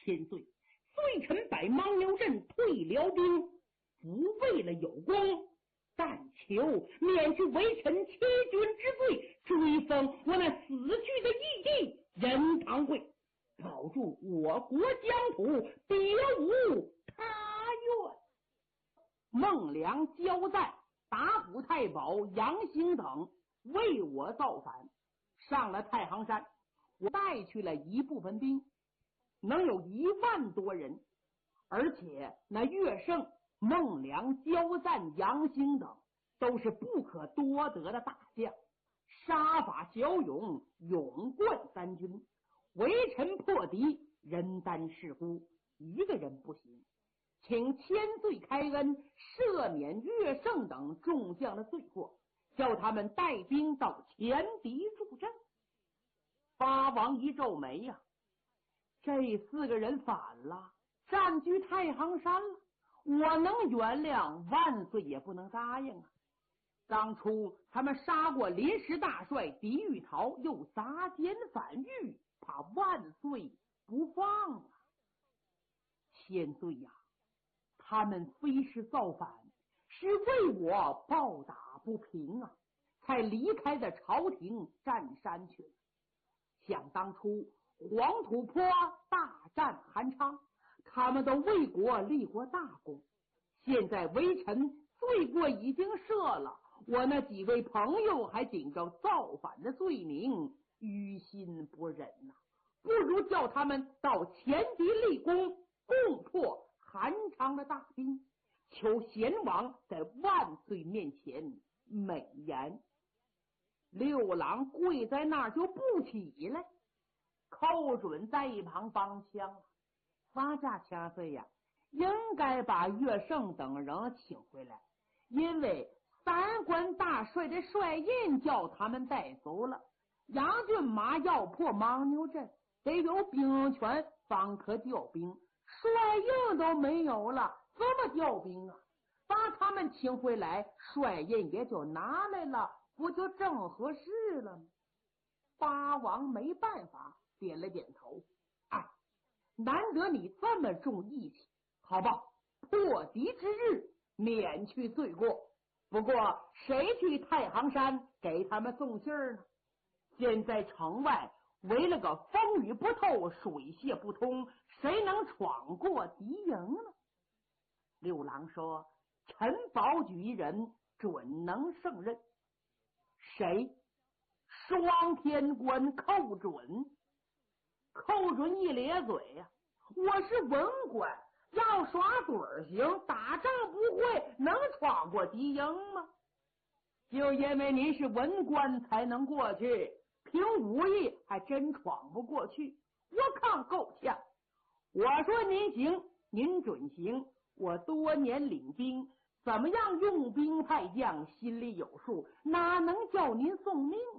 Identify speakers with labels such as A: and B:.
A: 千岁，罪臣把牦牛镇退了兵，不为了有功，但求免去为臣欺君之罪，追封我那死去的义弟任堂贵，保住我国疆土，别无他愿。孟良、焦赞、打虎太保杨兴等为我造反，上了太行山，我带去了一部分兵，能有1万多人，而且那乐胜、孟良、焦赞、杨兴等都是不可多得的大将，杀伐骁勇，勇冠三军，为臣破敌，人单势孤，一个人不行，请千岁开恩，赦免乐胜等众将的罪过，叫他们带兵到前敌助阵。八王一皱眉呀，这4个人反了，占据太行山了，我能原谅，万岁也不能答应啊！当初他们杀过临时大帅狄玉桃，又砸奸反狱，怕万岁不放啊！千岁呀，他们非是造反，是为我抱打不平啊，才离开的朝廷占山去了。想当初黄土坡大战韩昌，他们都为国立过大功，现在微臣罪过已经赦了，我那几位朋友还顶着造反的罪名，于心不忍呐，不如叫他们到前敌立功，攻破韩昌的大兵，求贤王在万岁面前美言。六郎跪在那儿就不起来，寇准在一旁帮腔，发驾千岁呀，应该把乐胜等人请回来，因为三关大帅的帅印叫他们带走了，杨骏马要破牦牛镇，得有兵权方可调兵，帅印都没有了，怎么调兵啊？把他们请回来，帅印也就拿来了，不就正合适了吗？八王没办法，点了点头，难得你这么重义气，好吧，破敌之日免去罪过。不过谁去太行山给他们送信呢？现在城外围了个风雨不透，水泄不通，谁能闯过敌营呢？六郎说，陈宝举一人准能胜任。谁？双天官寇准。寇准一咧嘴呀，我是文官，要耍嘴行，打仗不会，能闯过敌营吗？就因为您是文官才能过去，凭武艺还真闯不过去，我看够呛。我说您行，您准行，我多年领兵，怎么样用兵派将，心里有数，哪能叫您送命？